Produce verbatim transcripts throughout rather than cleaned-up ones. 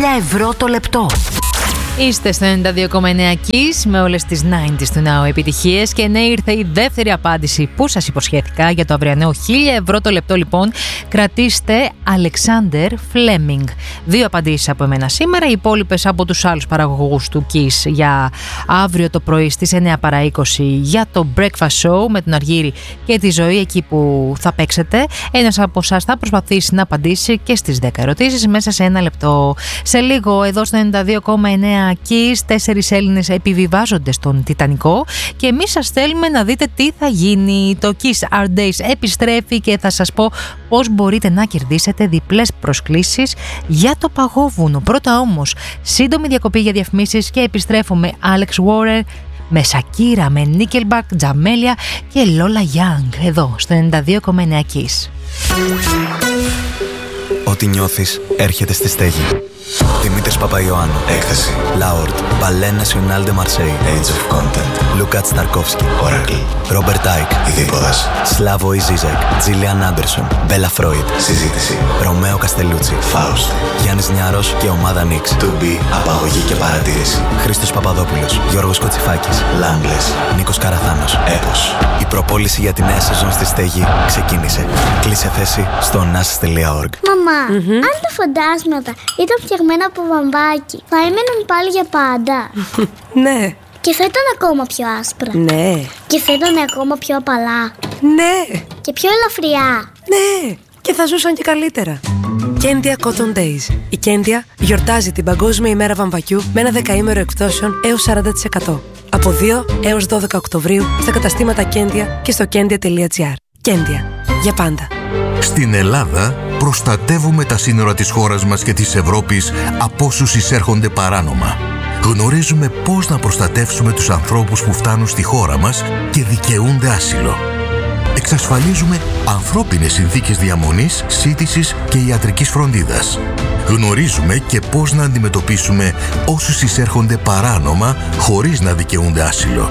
χίλια ευρώ το λεπτό. Είστε στο ενενήντα δύο κόμμα εννέα Kiss με όλες τις ενενήντα του Now επιτυχίες και ναι, ήρθε η δεύτερη απάντηση που σας υποσχέθηκα για το αυριανό χίλια ευρώ το λεπτό. Λοιπόν, κρατήστε Alexander Fleming. Δύο απαντήσεις από εμένα σήμερα, οι υπόλοιπες από τους άλλους παραγωγούς του Kiss για αύριο το πρωί στις εννέα παρά είκοσι για το Breakfast Show με τον Αργύρη και τη Ζωή, εκεί που θα παίξετε. Ένας από εσάς θα προσπαθήσει να απαντήσει και στις δέκα ερωτήσεις μέσα σε ένα λεπτό. Σε λίγο εδώ στο ενενήντα δύο κόμμα εννέα Kiss, τέσσερις Έλληνες επιβιβάζονται στον Τιτανικό και εμείς σας θέλουμε να δείτε τι θα γίνει. Το Kiss Art Days επιστρέφει και θα σας πω πώς μπορείτε να κερδίσετε διπλές προσκλήσεις για το παγόβουνο. Πρώτα όμως, σύντομη διακοπή για διαφημίσεις και επιστρέφουμε Alex Warren με Shakira, με Nickelback, Τζαμέλια και Lola Young εδώ στο ενενήντα δύο κόμμα εννέα Kiss. Ό,τι νιώθεις έρχεται στη στέγη. Δημήτρης Παπαϊωάννου. Έκθεση. Λάουρτ. Ballet National de Marseille. Age of Content. Λουκάτ Σταρκόφσκι. Oracle. Ρόμπερτ Άικ. Ειδίποδας. Σλάβο Ιζίζεκ. Τζίλιαν Άντερσον. Μπέλα Φρόιντ. Συζήτηση. Ρωμαίο Καστελούτσι. Φάουστ. Γιάννης Νιάρος και ομάδα Νίξ. To be. Απαγωγή και παρατήρηση. Χρήστος Παπαδόπουλος. Γιώργος Κοτσιφάκης. Λάμπλες. Νίκος Καραθάνος. Έπος. Η προπόληση για τη νέα σεζόν στη στέγη ξεκίνησε. Κλείσε θέση στο nas τελεία org. Μαμά, mm-hmm. αν τα φαντάσματα ήταν φτιαγμένα από βαμβάκι, θα έμεναν πάλι για πάντα? Ναι. Και θα ήταν ακόμα πιο άσπρα? Ναι. Και θα ήταν ακόμα πιο απαλά? Ναι. Και πιο ελαφριά? Ναι. Και θα ζούσαν και καλύτερα. Κέντια Cotton Days. Η Κέντια γιορτάζει την Παγκόσμια ημέρα βαμβακιού με ένα δεκαήμερο εκπτώσεων έως σαράντα τοις εκατό. Από δύο έως δώδεκα Οκτωβρίου στα καταστήματα Κέντια και στο κέντια τελεία τζι άρ. Κέντια. Για πάντα. Στην Ελλάδα προστατεύουμε τα σύνορα της χώρας μας και της Ευρώπης από όσους εισέρχονται παράνομα. Γνωρίζουμε πώς να προστατεύσουμε τους ανθρώπους που φτάνουν στη χώρα μας και δικαιούνται άσυλο. Εξασφαλίζουμε ανθρώπινες συνθήκες διαμονής, σύντησης και ιατρικής φροντίδας. Γνωρίζουμε και πώς να αντιμετωπίσουμε όσους εισέρχονται παράνομα χωρίς να δικαιούνται άσυλο.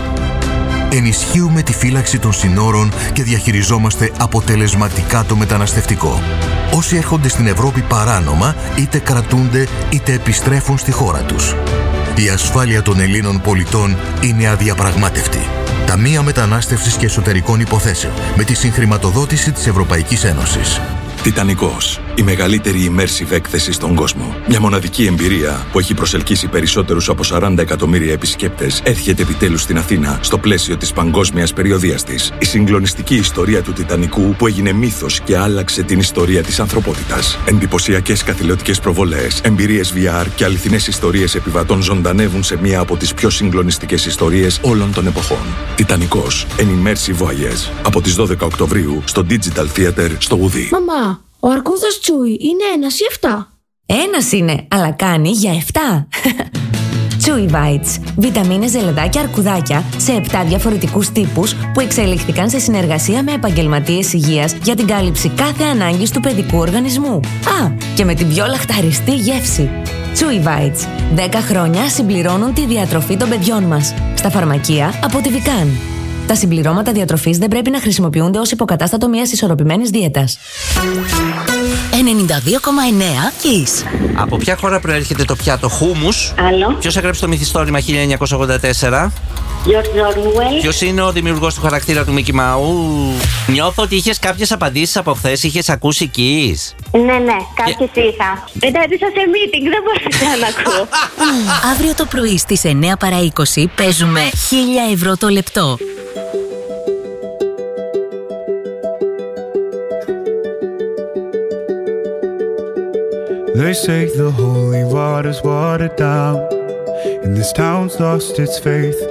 Ενισχύουμε τη φύλαξη των συνόρων και διαχειριζόμαστε αποτελεσματικά το μεταναστευτικό. Όσοι έρχονται στην Ευρώπη παράνομα, είτε κρατούνται είτε επιστρέφουν στη χώρα τους. Η ασφάλεια των Ελλήνων πολιτών είναι αδιαπραγμάτευτη. Ταμεία Μετανάστευσης και Εσωτερικών Υποθέσεων με τη συγχρηματοδότηση της Ευρωπαϊκής Ένωσης. Τιτανικός. Η μεγαλύτερη immersive έκθεση στον κόσμο. Μια μοναδική εμπειρία που έχει προσελκύσει περισσότερους από σαράντα εκατομμύρια επισκέπτες έρχεται επιτέλους στην Αθήνα στο πλαίσιο της παγκόσμιας περιοδίας της. Η συγκλονιστική ιστορία του Τιτανικού που έγινε μύθος και άλλαξε την ιστορία της ανθρωπότητας. Εντυπωσιακές καθηλωτικές προβολές, εμπειρίες βι αρ και αληθινές ιστορίες επιβατών ζωντανεύουν σε μία από τις πιο συγκλονιστικές ιστορίες όλων των εποχών. Τιτανικός. An immersive voyage. Από τις δώδεκα Οκτωβρίου στο Digital Theater στο Ουδί. Μαμά, ο αρκούδας Τσούι είναι ένας ή εφτά? Ένας είναι, αλλά κάνει για εφτά. Chewy Bites. Βιταμίνες, ζελεδάκια, αρκουδάκια σε επτά διαφορετικούς τύπους που εξελίχθηκαν σε συνεργασία με επαγγελματίες υγείας για την κάλυψη κάθε ανάγκης του παιδικού οργανισμού. Α, και με την πιο λαχταριστή γεύση. Chewy Bites. δέκα χρόνια συμπληρώνουν τη διατροφή των παιδιών μας. Στα φαρμακεία από τη Vican. Τα συμπληρώματα διατροφής δεν πρέπει να χρησιμοποιούνται ως υποκατάστατο μιας ισορροπημένης δίαιτας. ενενήντα δύο κόμμα εννέα Kiss. Από ποια χώρα προέρχεται το πιάτο χούμους? Άλλο. Ποιος έγραψε το μυθιστόρημα χίλια εννιακόσια ογδόντα τέσσερα? George Orwell. Ποιος είναι ο δημιουργός του χαρακτήρα του Mickey Mouse? Νιώθω ότι είχες κάποιες απαντήσεις από χθες, είχες ακούσει Kiss. Ναι, ναι, κάποιες είχα. Εντάτησα σε meeting, δεν μπορούσα να ακούω. Αύριο το πρωί στις εννέα παρά είκοσι παίζουμε χίλια ευρώ το λεπτό. They say the holy water's watered down, and this town's lost its faith.